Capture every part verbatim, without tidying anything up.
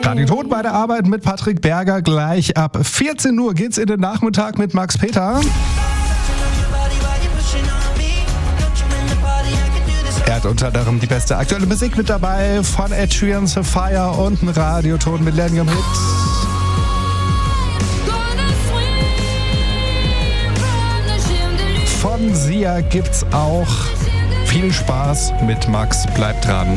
Radio Ton bei der Arbeit mit Patrick Berger. Gleich ab vierzehn Uhr geht's in den Nachmittag mit Max Peter. Er hat unter anderem die beste aktuelle Musik mit dabei von Ed Sheeran, Sapphire und ein Radioton Millennium-Hit. Von Sia gibt's auch. Viel Spaß mit Max. Bleibt dran.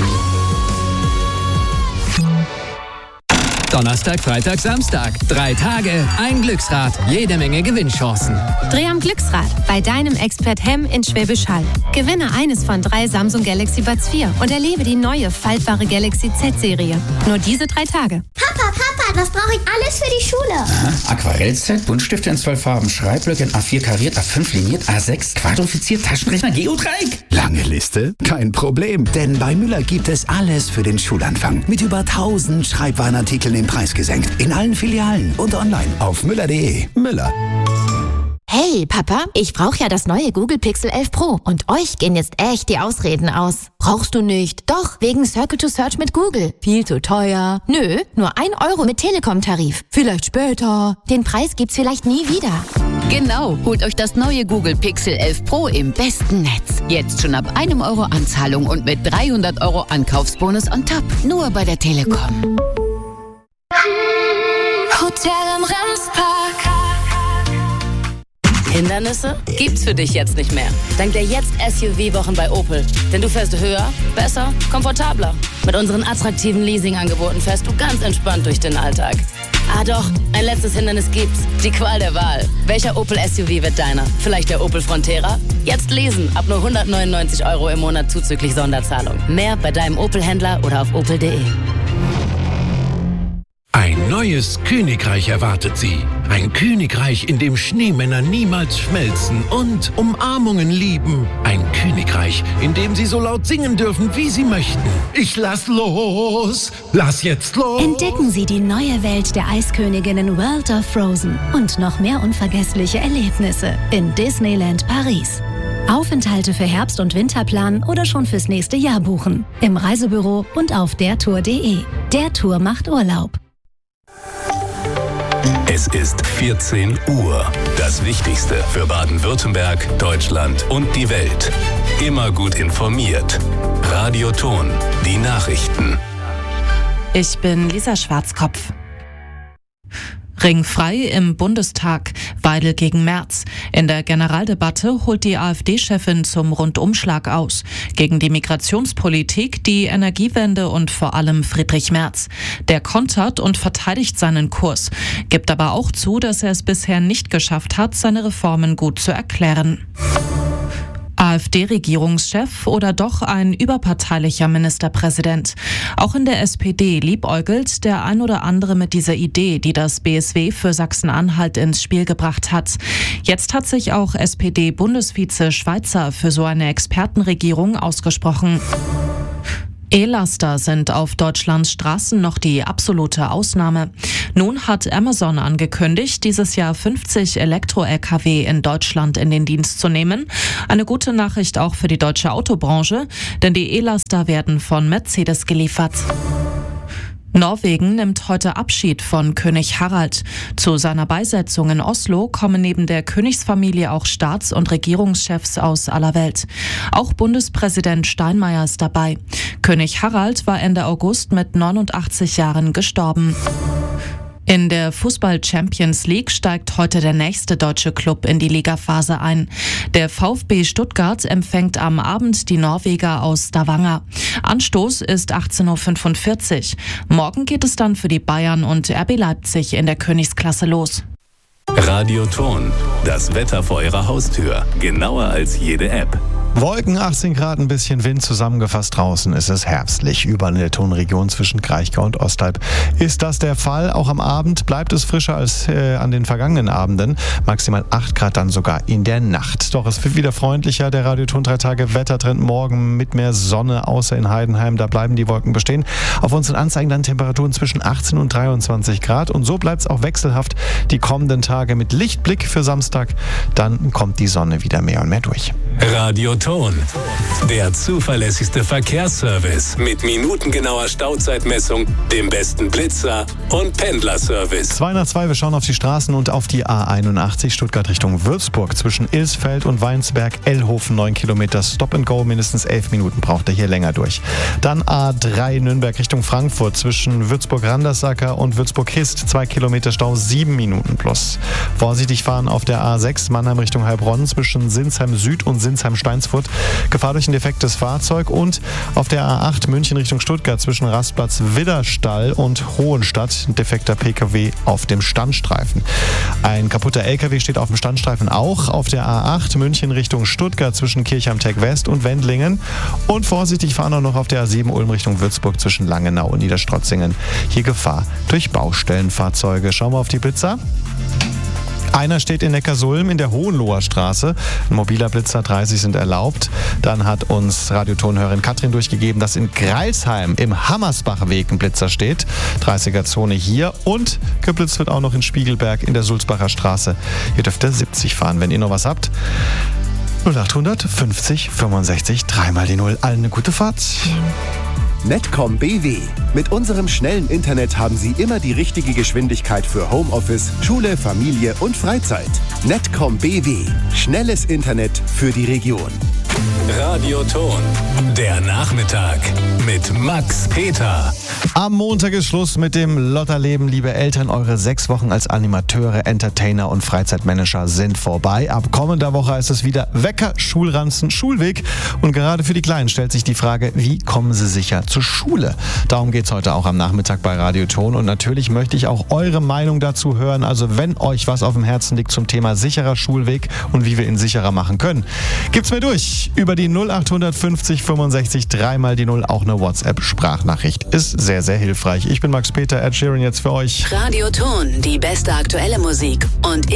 Donnerstag, Freitag, Samstag. Drei Tage, ein Glücksrad, jede Menge Gewinnchancen. Dreh am Glücksrad bei deinem Expert Hemm in Schwäbisch Hall. Gewinne eines von drei Samsung Galaxy Buds vier und erlebe die neue faltbare Galaxy Z-Serie. Nur diese drei Tage. Papa, Papa, was brauche ich alles für die Schule? Aha. Aquarellset, Buntstifte in zwölf Farben, Schreibblöcke in A vier kariert, A fünf liniert, A sechs quadrifiziert, Taschenrechner, Geodreieck. Lange Liste? Kein Problem, denn bei Müller gibt es alles für den Schulanfang. Mit über tausend Schreibwarenartikeln im Preis gesenkt. In allen Filialen und online auf müller punkt de. Müller. Hey, Papa, ich brauche ja das neue Google Pixel elf Pro und euch gehen jetzt echt die Ausreden aus. Brauchst du nicht? Doch, wegen Circle to Search mit Google. Viel zu teuer. Nö, nur ein Euro mit Telekom-Tarif. Vielleicht später. Den Preis gibt's vielleicht nie wieder. Genau, holt euch das neue Google Pixel elf Pro im besten Netz. Jetzt schon ab einem Euro Anzahlung und mit dreihundert Euro Ankaufsbonus on top. Nur bei der Telekom. Hotel am Remspark. Hindernisse gibt's für dich jetzt nicht mehr. Dank der Jetzt-S U V-Wochen bei Opel. Denn du fährst höher, besser, komfortabler. Mit unseren attraktiven Leasing-Angeboten fährst du ganz entspannt durch den Alltag. Ah doch, ein letztes Hindernis gibt's. Die Qual der Wahl. Welcher Opel S U V wird deiner? Vielleicht der Opel Frontera? Jetzt lesen. Ab nur hundertneunundneunzig Euro im Monat zuzüglich Sonderzahlung. Mehr bei deinem Opel-Händler oder auf opel punkt de. Ein neues Königreich erwartet Sie. Ein Königreich, in dem Schneemänner niemals schmelzen und Umarmungen lieben. Ein Königreich, in dem Sie so laut singen dürfen, wie Sie möchten. Ich lass los, lass jetzt los. Entdecken Sie die neue Welt der Eisköniginnen World of Frozen und noch mehr unvergessliche Erlebnisse in Disneyland Paris. Aufenthalte für Herbst- und Winter planen oder schon fürs nächste Jahr buchen. Im Reisebüro und auf der tour punkt de. Der Tour macht Urlaub. Es ist vierzehn Uhr. Das Wichtigste für Baden-Württemberg, Deutschland und die Welt. Immer gut informiert. Radio Ton, die Nachrichten. Ich bin Lisa Schwarzkopf. Ringfrei im Bundestag, Weidel gegen Merz. In der Generaldebatte holt die AfD-Chefin zum Rundumschlag aus. Gegen die Migrationspolitik, die Energiewende und vor allem Friedrich Merz. Der kontert und verteidigt seinen Kurs, gibt aber auch zu, dass er es bisher nicht geschafft hat, seine Reformen gut zu erklären. AfD-Regierungschef oder doch ein überparteilicher Ministerpräsident? Auch in der S P D liebäugelt der ein oder andere mit dieser Idee, die das B S W für Sachsen-Anhalt ins Spiel gebracht hat. Jetzt hat sich auch S P D-Bundesvize Schweizer für so eine Expertenregierung ausgesprochen. E-Laster sind auf Deutschlands Straßen noch die absolute Ausnahme. Nun hat Amazon angekündigt, dieses Jahr fünfzig Elektro-L K W in Deutschland in den Dienst zu nehmen. Eine gute Nachricht auch für die deutsche Autobranche, denn die E-Laster werden von Mercedes geliefert. Norwegen nimmt heute Abschied von König Harald. Zu seiner Beisetzung in Oslo kommen neben der Königsfamilie auch Staats- und Regierungschefs aus aller Welt. Auch Bundespräsident Steinmeier ist dabei. König Harald war Ende August mit neunundachtzig Jahren gestorben. In der Fußball-Champions League steigt heute der nächste deutsche Club in die Ligaphase ein. Der VfB Stuttgart empfängt am Abend die Norweger aus Stavanger. Anstoß ist achtzehn Uhr fünfundvierzig. Morgen geht es dann für die Bayern und R B Leipzig in der Königsklasse los. Radio Ton, das Wetter vor Ihrer Haustür. Genauer als jede App. Wolken, achtzehn Grad, ein bisschen Wind, zusammengefasst draußen ist es herbstlich. Überall in der Tonregion zwischen Kraichgau und Ostalb ist das der Fall. Auch am Abend bleibt es frischer als äh, an den vergangenen Abenden. Maximal acht Grad dann sogar in der Nacht. Doch es wird wieder freundlicher. Der Radioton drei Tage Wettertrend morgen mit mehr Sonne, außer in Heidenheim. Da bleiben die Wolken bestehen. Auf unseren Anzeigen dann Temperaturen zwischen achtzehn und dreiundzwanzig Grad. Und so bleibt es auch wechselhaft die kommenden Tage mit Lichtblick für Samstag. Dann kommt die Sonne wieder mehr und mehr durch. Radio Ton, der zuverlässigste Verkehrsservice mit minutengenauer Stauzeitmessung, dem besten Blitzer und Pendlerservice. zwei nach zwei, wir schauen auf die Straßen und auf die A einundachtzig Stuttgart Richtung Würzburg. Zwischen Ilsfeld und Weinsberg, Ellhofen, neun Kilometer Stop and Go, mindestens elf Minuten braucht er hier länger durch. Dann A drei Nürnberg Richtung Frankfurt, zwischen Würzburg-Randersacker und Würzburg-Hist, zwei Kilometer Stau, sieben Minuten plus. Vorsichtig fahren auf der A sechs Mannheim Richtung Heilbronn, zwischen Sinsheim Süd und Sinsheim-Steinsfurt. Gefahr durch ein defektes Fahrzeug. Und auf der A acht München Richtung Stuttgart, zwischen Rastplatz Widderstall und Hohenstadt, ein defekter P K W auf dem Standstreifen. Ein kaputter L K W steht auf dem Standstreifen auch auf der A acht München Richtung Stuttgart, zwischen Kirchheim-Tech West und Wendlingen. Und vorsichtig fahren auch noch auf der A sieben Ulm Richtung Würzburg, zwischen Langenau und Niederstrotzingen. Hier Gefahr durch Baustellenfahrzeuge. Schauen wir auf die Blitzer. Einer steht in Neckarsulm in der Hohenloher Straße. Ein mobiler Blitzer, dreißig sind erlaubt. Dann hat uns Radiotonhörerin Katrin durchgegeben, dass in Greilsheim im Hammersbachweg ein Blitzer steht. dreißiger Zone hier. Und geblitzt wird auch noch in Spiegelberg in der Sulzbacher Straße. Hier dürft ihr siebzig fahren, wenn ihr noch was habt. null achthundert fünfzig fünfundsechzig, dreimal die Null. Allen eine gute Fahrt. Netcom B W. Mit unserem schnellen Internet haben Sie immer die richtige Geschwindigkeit für Homeoffice, Schule, Familie und Freizeit. Netcom B W. Schnelles Internet für die Region. Radioton, der Nachmittag mit Max Peter. Am Montag ist Schluss mit dem Lotterleben, liebe Eltern. Eure sechs Wochen als Animateure, Entertainer und Freizeitmanager sind vorbei. Ab kommender Woche ist es wieder Wecker, Schulranzen, Schulweg. Und gerade für die Kleinen stellt sich die Frage, wie kommen sie sicher zur Schule? Darum geht es heute auch am Nachmittag bei Radioton. Und natürlich möchte ich auch eure Meinung dazu hören. Also wenn euch was auf dem Herzen liegt zum Thema sicherer Schulweg und wie wir ihn sicherer machen können, gibt's mir durch über die null achthundert fünfzig fünfundsechzig, dreimal die Null. Auch eine WhatsApp-Sprachnachricht ist sehr, sehr hilfreich. Ich bin Max Peter, Ed Sheeran jetzt für euch. Radioton, die beste aktuelle Musik und